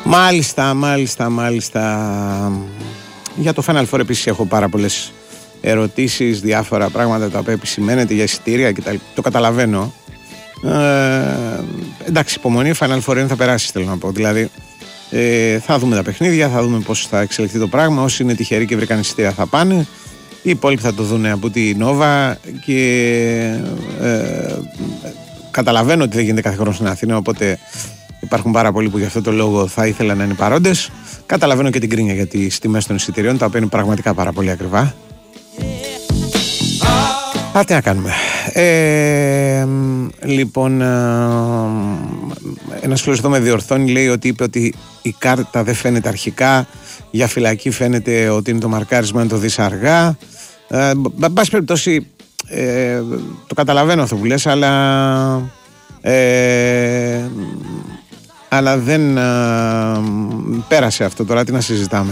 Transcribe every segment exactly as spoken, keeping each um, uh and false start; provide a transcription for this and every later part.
Μάλιστα, μάλιστα, μάλιστα. Για το Final Four επίσης έχω πάρα πολλές ερωτήσεις, διάφορα πράγματα τα οποία επισημαίνεται για εισιτήρια κτλ. Το καταλαβαίνω. Ε, εντάξει, υπομονή, Final Four θα περάσει, θέλω να πω. Δηλαδή, ε, θα δούμε τα παιχνίδια, θα δούμε πώς θα εξελιχθεί το πράγμα. Όσοι είναι τυχεροί και βρήκαν εισιτήρια θα πάνε. Οι υπόλοιποι θα το δουν από τη Νόβα και ε, καταλαβαίνω ότι δεν γίνεται κάθε χρόνο στην Αθήνα, οπότε υπάρχουν πάρα πολλοί που γι' αυτό το λόγο θα ήθελαν να είναι παρόντες. Καταλαβαίνω και την κρίνια για τις τιμές των εισιτηριών, τα οποία είναι πραγματικά πάρα πολύ ακριβά. Α, τι να κάνουμε. Ε, λοιπόν, ένας φίλος εδώ με διορθώνει, λέει ότι είπε ότι η κάρτα δεν φαίνεται αρχικά, για φυλακή φαίνεται ότι είναι το μαρκάρισμα, είναι το δεις αργά. Ε, Εν πάση περιπτώσει, ε, το καταλαβαίνω αυτό που λες, αλλά ε, αλλά δεν ε, πέρασε αυτό τώρα, τι να συζητάμε.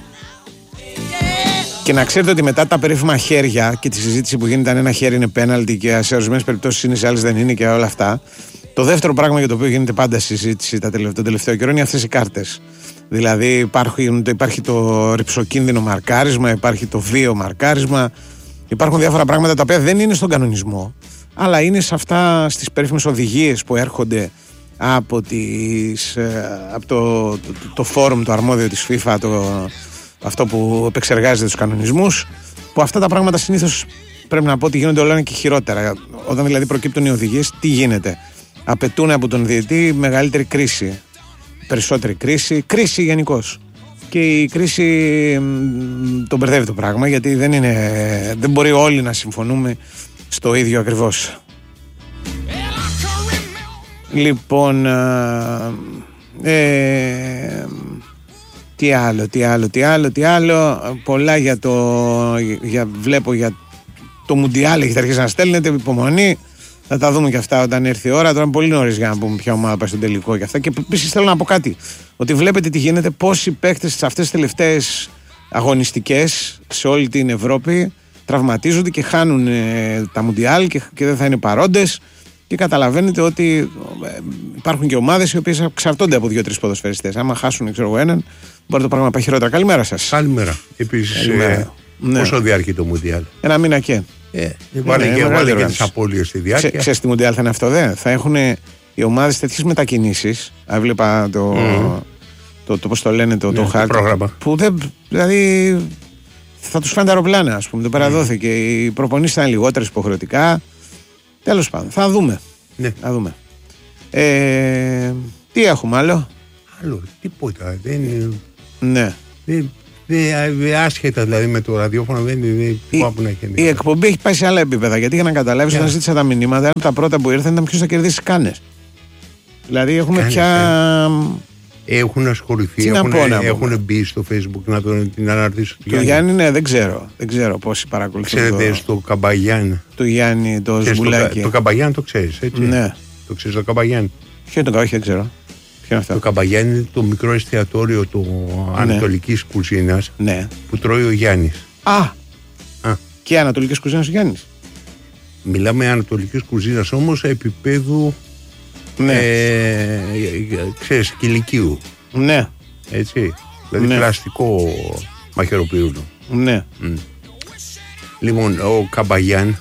Και να ξέρετε ότι μετά τα περίφημα χέρια και τη συζήτηση που γίνεται αν ένα χέρι είναι πέναλτι και σε ορισμένες περιπτώσεις είναι, σε άλλες δεν είναι και όλα αυτά, το δεύτερο πράγμα για το οποίο γίνεται πάντα συζήτηση τον τελευταίο καιρό είναι αυτές οι κάρτες. Δηλαδή υπάρχει, υπάρχει το ρυψοκίνδυνο μαρκάρισμα, υπάρχει το βίο μαρκάρισμα, υπάρχουν διάφορα πράγματα τα οποία δεν είναι στον κανονισμό, αλλά είναι σε αυτά, στις περίφημες οδηγίες που έρχονται από, τις, από το, το, το φόρουμ, το αρμόδιο της FIFA, το, αυτό που επεξεργάζεται τους κανονισμούς, που αυτά τα πράγματα συνήθως πρέπει να πω ότι γίνονται όλα και χειρότερα. Όταν δηλαδή προκύπτουν οι οδηγίες, τι γίνεται? Απαιτούν από τον διαιτή μεγαλύτερη κρίση, περισσότερη κρίση, κρίση γενικώς. Και η κρίση τον μπερδεύει το πράγμα, γιατί δεν, είναι, δεν μπορεί όλοι να συμφωνούμε στο ίδιο ακριβώς. Λοιπόν, ε, τι άλλο, τι άλλο, τι άλλο, τι άλλο. Πολλά για το, για, βλέπω για το Μουντιάλ έχετε αρχίσει να στέλνετε, υπομονή. Θα τα δούμε και αυτά όταν έρθει η ώρα. Τώρα είναι πολύ νωρίς για να πούμε ποια ομάδα πάει στον τελικό και αυτά. Και επίσης θέλω να πω κάτι. Ότι βλέπετε τι γίνεται, πόσοι παίκτες σε αυτές τις τελευταίες αγωνιστικές σε όλη την Ευρώπη τραυματίζονται και χάνουν ε, τα Μουντιάλ και, και δεν θα είναι παρόντες. Και καταλαβαίνετε ότι ε, υπάρχουν και ομάδες οι οποίες εξαρτώνται από δύο-τρεις ποδοσφαιριστές. Άμα χάσουν, ξέρω εγώ, έναν, μπορεί το πράγμα να πάει χειρότερα. Καλημέρα σας. Καλημέρα. Επίσης, ε, ναι. Πόσο διάρκει το Μουντιάλ? Ένα μήνα και. Ε, Βάλε ναι, και, βάλε και τις απώλειες στη διάρκεια. Ξέρεις τι Μουντιάλ θα είναι αυτό, δε. Θα έχουν οι ομάδες τέτοιες μετακινήσεις. Έβλεπα το, mm. το, το πώς το λένε, το, ναι, το χάρτη. Πρόγραμμα. Που δεν, δηλαδή θα τους φάνε τα αεροπλάνα, ας πούμε. Το παραδόθηκε. Mm. Οι προπονήσεις ήταν λιγότερες υποχρεωτικά. Τέλος πάντων, θα δούμε. Ναι. Θα δούμε. Ε, τι έχουμε άλλο? Άλλο, τίποτα. Δεν είναι. Ναι. Δεν, δε, άσχετα δηλαδή με το ραδιόφωνο, δεν είναι. Που να έχει η εκπομπή έχει πάει σε άλλα επίπεδα. Γιατί για να καταλάβεις, yeah. όταν ζήτησα τα μηνύματα, τα πρώτα που ήρθαν ήταν ποιος θα κερδίσει κάνες. Δηλαδή έχουμε κάνες, πια. Ε. Έχουν ασχοληθεί, έχουν, έχουν μπει στο Facebook να τον, την αναρτήσουν. Το Γιάννη, Γιάννη ναι, δεν ξέρω. Δεν ξέρω πόσοι παρακολουθούν. Ξέρετε, το... στο Καμπαγιάν. Το Γιάννη, το Σμπουλάκι. Το, το Καμπαγιάν το ξέρεις, έτσι. Ναι. Το ξέρεις το Καμπαγιάν? Ποιο είναι το όχι, δεν ξέρω. Το Καμπαγιάν είναι το μικρό εστιατόριο του ναι. Ανατολικής κουζίνας, ναι. που τρώει ο Γιάννης. Α, Α. Και Ανατολικής κουζίνας ο Γιάννης. Μιλάμε Ανατολικής κουζίνας όμως επίπεδου, ναι. ε, ξέρεις, κηλικίου. Ναι. Έτσι. Δηλαδή ναι. πλαστικό μαχαιροπύρουλο. Ναι. Mm. Λοιπόν, ο Καμπαγιάν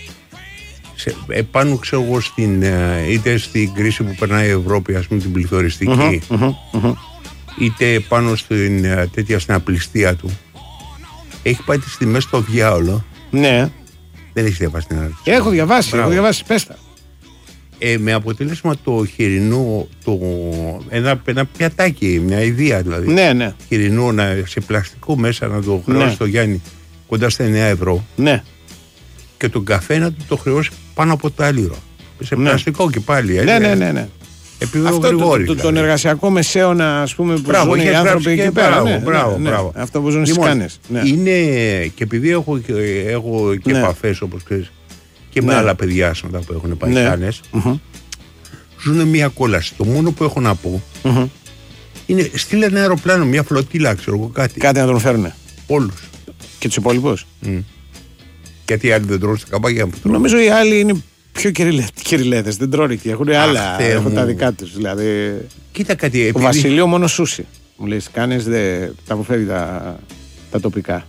σε, επάνω ξέρω εγώ στην, είτε στην κρίση που περνάει η Ευρώπη, ας πούμε την πληθωριστική, mm-hmm, mm-hmm. είτε πάνω στην τέτοια στην απληστία του, έχει πάει τις τιμές στο διάολο. Ναι. Δεν έχεις διαβάσει την ανάρτηση? Έχω διαβάσει, Μπράβο. έχω διαβάσει, πες τα. Ε, με αποτέλεσμα το χοιρινό, το, ένα, ένα πιατάκι, μια ιδέα δηλαδή. Ναι, ναι. Χοιρινό να, σε πλαστικό μέσα να το χρεώσει ναι. το Γιάννη κοντά στα εννέα ευρώ. Ναι. Και τον καφέ να του το χρεώσει πάνω από το άλυρο. Σε ναι. πλαστικό και πάλι. Ναι, ναι, ναι, ναι. Επίπεδο αυτό Γρηγόρη, το, το, δηλαδή. τον εργασιακό μεσαίωνα, ας πούμε, που μπράβο, ζουν οι άνθρωποι εκεί πέρα. Μπράβο, ναι, μπράβο, ναι, μπράβο. Ναι. Αυτό που ζουν στις λοιπόν, κάνες. Ναι. Είναι, και επειδή έχω, έχω και ναι. επαφές όπως ξέρεις και με ναι. άλλα παιδιά που έχουν πάει ναι. κάνες, mm-hmm. ζουν μια κόλαση. Το μόνο που έχω να πω mm-hmm. είναι στείλε ένα αεροπλάνο, μια φλωτήλα, ξέρω εγώ κάτι. Κάτι να τον φέρουν. Όλους. Και τους υπόλοιπους. Mm. Γιατί οι άλλοι δεν τρώνε στα Καμπαγιάν. Νομίζω οι άλλοι είναι Ποιο κυριλέδες, δεν τρώνε εκεί. Έχουν άλλα. Έχουν τα δικά τους. Δηλαδή. Κοίτα κάτι. Επειδή... Ο Βασιλείο μόνο σούσι. Μου λέει, κάνεις δε. Τα αποφεύγει τα, τα τοπικά.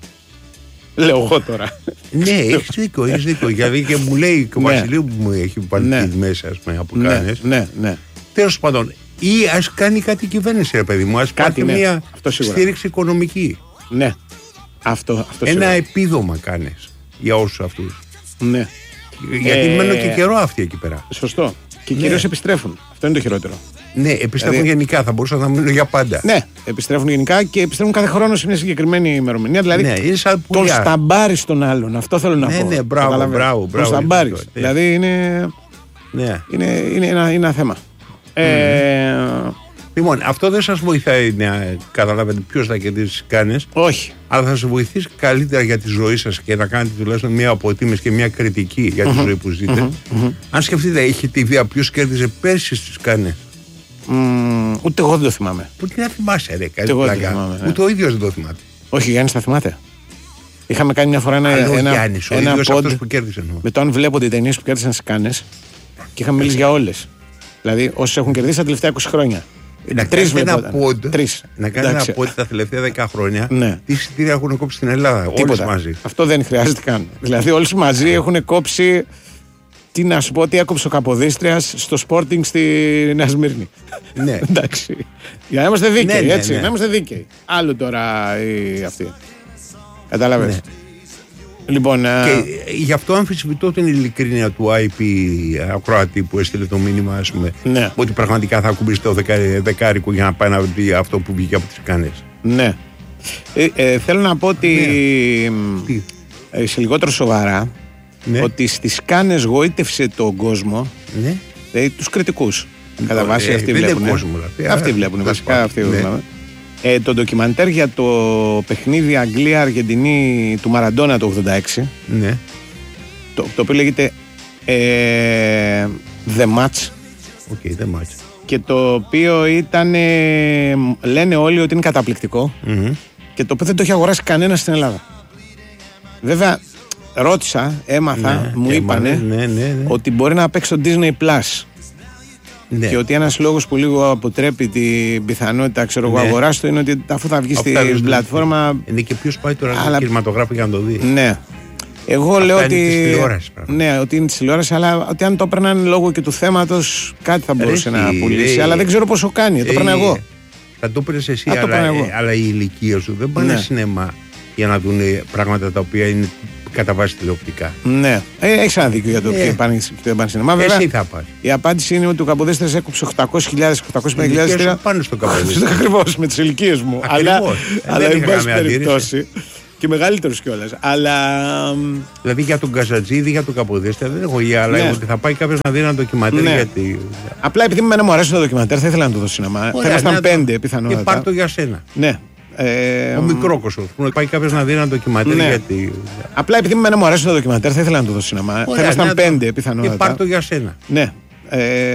Λέω εγώ τώρα. Ναι, έχεις δίκιο, έχεις δίκιο. Γιατί και μου λέει και ο Βασιλείο που μου έχει βάλει ναι. μέσα, ας πούμε, από κάνες. Ναι, ναι. Τέλος πάντων, ή ας κάνει κάτι η κυβέρνηση, ρε παιδί μου. Ας κάνει ναι. μια στήριξη οικονομική. Ναι. Αυτό, αυτό Ένα σίγουρα. επίδομα κάνεις για όσους αυτούς. Ναι. Γιατί ε... μένω και καιρό αυτοί εκεί πέρα. Σωστό. Και ναι. κυρίως επιστρέφουν. Αυτό είναι το χειρότερο. Ναι, επιστρέφουν δηλαδή... γενικά. Θα μπορούσαν να μείνουν για πάντα. Ναι, επιστρέφουν γενικά και επιστρέφουν κάθε χρόνο σε μια συγκεκριμένη ημερομηνία. Δηλαδή ναι, είναι σαν τον σταμπάρει στον άλλον. Αυτό θέλω να ναι, πω. Ναι, ναι, μπράβο, μπράβο, μπράβο. Τον σταμπάρει. Δηλαδή είναι. Ναι. Είναι, είναι, ένα, είναι ένα θέμα. Mm. Ε... Λοιπόν, αυτό δεν σας βοηθάει να καταλάβετε ποιος θα κερδίσει τις κάνες. Όχι. Αλλά θα σας βοηθήσει καλύτερα για τη ζωή σας και να κάνετε τουλάχιστον μια αποτίμηση και μια κριτική για τη mm-hmm. ζωή που ζείτε. Mm-hmm. Mm-hmm. Αν σκεφτείτε, έχετε ιδέα ποιος κέρδιζε πέρσι στις κάνες. Mm, ούτε εγώ δεν το θυμάμαι. Ούτε δεν θυμάσαι, ρε. Ούτε εγώ δεν το θυμάμαι. Ναι. Ούτε ο ίδιος δεν το θυμάται. Όχι, Γιάννης, θα θυμάται. Είχαμε κάνει μια φορά ένα. Αλλά ένα, Γιάννης, ο ένα ίδιος pod αυτός που κέρδισε. Με το αν βλέπονται οι ταινίες που κέρδισαν στις κάνες και είχαμε μιλήσει για όλες. Δηλαδή, όσοι έχουν κερδίσει τα τελευταία είκοσι χρόνια. Να Τρεις κάνει ένα πόντ. Τρεις. Να κάνει ένα πόντ τα τελευταία δέκα χρόνια. Ναι. Τι εισιτήρια έχουν κόψει στην Ελλάδα. Όλες μαζί. Αυτό δεν χρειάζεται καν. Δηλαδή, όλες μαζί έχουν κόψει. Τι να σου πω, τι έκοψε ο Καποδίστριας στο Sporting στη Νέα Σμύρνη. Ναι. Εντάξει. Για να είμαστε δίκαιοι, ναι, ναι, έτσι. ναι. Να είμαστε δίκαιοι. Άλλο τώρα η αυτή. Κατάλαβες. Ναι. Λοιπόν, και α... γι' αυτό αμφισβητώ την ειλικρίνεια του άι πι ακροατή που έστειλε το μήνυμα, ας πούμε, ναι. ότι πραγματικά θα ακουμπήσει το δεκα, δεκάρικο για να πάει να δει αυτό που βγήκε από τις κάνες. Ναι. Ε, ε, θέλω να πω ότι ναι. ε, σε λιγότερο σοβαρά ναι. ότι στις κάνες γοήτευσε τον κόσμο, ναι. δηλαδή τους κριτικούς. Κατά βάση ε, αυτοί βλέπουν. Αυτοί βλέπουν βασικά. Αυτοί ναι. Ε, το ντοκιμαντέρ για το παιχνίδι Αγγλία-Αργεντινή του Μαραντόνα το ογδόντα έξι, ναι. το, το οποίο λέγεται ε, The Match. Okay, The Match. Και το οποίο ήταν, ε, λένε όλοι ότι είναι καταπληκτικό mm-hmm. και το οποίο δεν το έχει αγοράσει κανένα στην Ελλάδα. Βέβαια ρώτησα, έμαθα, ναι, μου είπανε ναι, ναι, ναι. ότι μπορεί να παίξει στο Disney Plus. Ναι. Και ότι ένας λόγος που λίγο αποτρέπει την πιθανότητα, ξέρω εγώ, ναι. αγοράς του είναι ότι αφού θα βγει στην πλατφόρμα. Είναι και ποιος πάει τώρα αλλά... κινηματογράφο για να το δει. Ναι. Εγώ αυτά λέω είναι ότι. Της τηλεόρασης, ναι, ότι είναι τη τηλεόραση, αλλά ότι αν το έπαιρναν λόγω και του θέματος κάτι θα μπορούσε ρε, να πουλήσει. Ρε, αλλά δεν ξέρω πόσο κάνει. Ρε, το έπαιρνα εγώ. Θα το έπαιρνες εσύ, α, αλλά, ε, αλλά η ηλικία σου δεν πάνε ναι. σινεμά για να δουν πράγματα τα οποία είναι κατά βάση τηλεοπτικά. Ναι, ε, έχεις ένα δίκιο για το ε. ότι πάνε σινεμά. Βέβαια, εσύ θα πας. Η απάντηση είναι ότι ο Καποδίστρας έκοψε οκτακόσιες χιλιάδες με οκτακόσιες χιλιάδες είκοσι πάνω στον Καποδίστρα. Ακριβώς, με τις ηλικίες μου. Ακριβώς. Αλλά εν πάση περιπτώσει. Και μεγαλύτερους κιόλας. Αλλά. Δηλαδή για τον Καζατζίδη, για τον Καποδίστρα δεν έχω για άλλα. Ναι. Ότι θα πάει κάποιος να δει ένα ντοκιμαντέρ. Ναι. Γιατί... Απλά επειδή εμένα μου αρέσει το ντοκιμαντέρ, θα ήθελα να το δω σινεμά. Θα ήμασταν πέντε πιθανότατα. Και πάρ' το για σένα. Ναι. Ε, ο μικρόκοσος που πάει κάποιος να δει ένα ντοκιμαντέρ. Ναι. Γιατί... Απλά επειδή εμένα μου αρέσει το ντοκιμαντέρ, θα ήθελα να το δω σινεμά. Θα ήμασταν πέντε πιθανότατα. Και πάρ' το για σένα. Ναι. Ε,